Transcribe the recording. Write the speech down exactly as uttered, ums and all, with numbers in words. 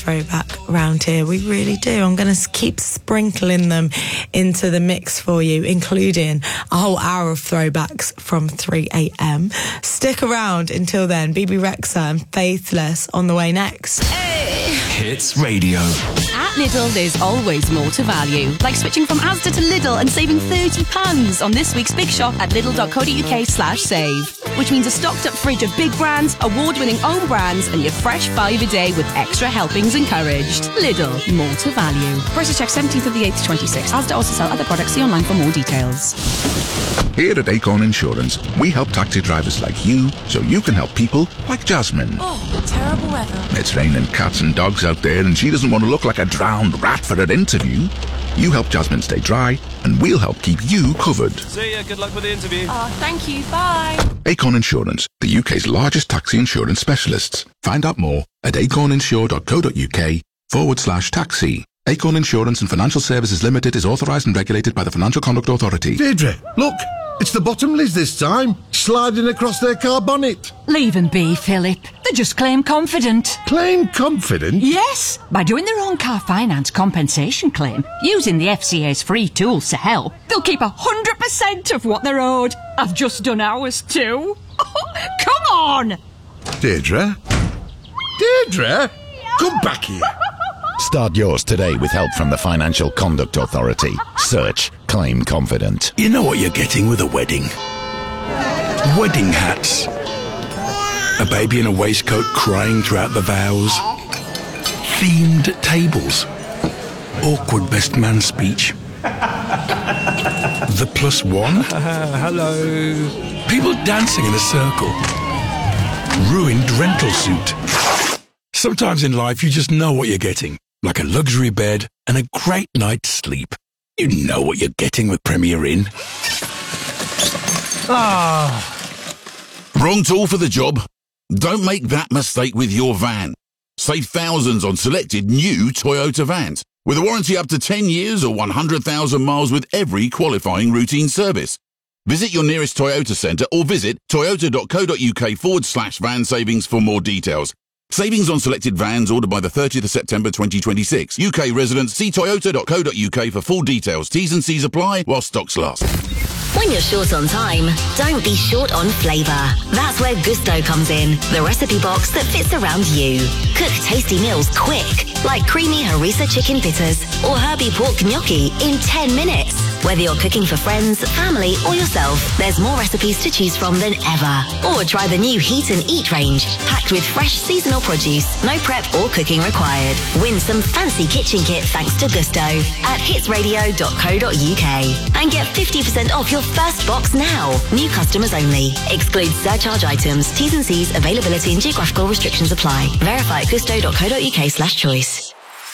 throwback around here. We really do. I'm going to keep sprinkling them into the mix for you, including a whole hour of throwbacks from three a.m. Stick around until then. B B Rexha and Faithless on the way next. Hey. Hits Radio. At Lidl, there's always more to value. Like switching from Asda to Lidl and saving thirty pounds on this week's Big Shop at lidl.co.uk slash save. Which means a stocked up fridge of big brands, award-winning own brands, and your fresh five a day with extra helpings encouraged. Lidl, more to value. Prices check seventeenth of the eighth to twenty-sixth. Asda also sell other products. See online for more details. Here at Acorn Insurance, we help taxi drivers like you so you can help people like Jasmine. Oh, terrible weather. It's raining cats and dogs out there and she doesn't want to look like a drowned rat for her interview. You help Jasmine stay dry and we'll help keep you covered. See ya, good luck with the interview. Oh, thank you, bye. Acorn Insurance, the U K's largest taxi insurance specialists. Find out more at acorninsure.co.uk forward slash taxi. Acorn Insurance and Financial Services Limited is authorised and regulated by the Financial Conduct Authority. Deirdre, look, it's the Bottomleys this time, sliding across their car bonnet. Leave them be, Philip. They just claim confident. Claim confident? Yes, by doing their own car finance compensation claim, using the F C A's free tools to help, they'll keep one hundred percent of what they're owed. I've just done ours too. Come on! Deirdre? Deirdre? Come back here. Start yours today with help from the Financial Conduct Authority. Search Claim Confident. You know what you're getting with a wedding? Wedding hats. A baby in a waistcoat crying throughout the vows. Themed tables. Awkward best man speech. The plus one. Uh, hello. People dancing in a circle. Ruined rental suit. Sometimes in life you just know what you're getting. Like a luxury bed and a great night's sleep. You know what you're getting with Premier Inn. Ah. Wrong tool for the job? Don't make that mistake with your van. Save thousands on selected new Toyota vans. With a warranty up to ten years or one hundred thousand miles with every qualifying routine service. Visit your nearest Toyota centre or visit toyota.co.uk forward slash van savings for more details. Savings on selected vans ordered by the thirtieth of September twenty twenty-six. U K residents, see toyota.co.uk for full details. T's and C's apply while stocks last. When you're short on time, don't be short on flavour. That's where Gusto comes in, the recipe box that fits around you. Cook tasty meals quick, like creamy harissa chicken bitters or herby pork gnocchi in ten minutes. Whether you're cooking for friends, family or yourself, there's more recipes to choose from than ever. Or try the new Heat and Eat range, packed with fresh seasonal produce, no prep or cooking required. Win some fancy kitchen kit thanks to Gusto at hitsradio dot co dot uk and get fifty percent off your first box now. New customers only. Excludes surcharge items. T's and C's, availability and geographical restrictions apply. Verify at gusto.co.uk slash choice.